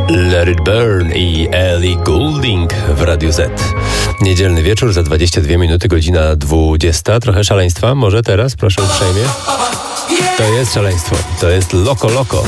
Let It Burn i Ellie Goulding w Radiu Z. Niedzielny wieczór, za 22 minuty, godzina 20. Trochę szaleństwa, może teraz, proszę uprzejmie. To jest szaleństwo, to jest Loco Loco.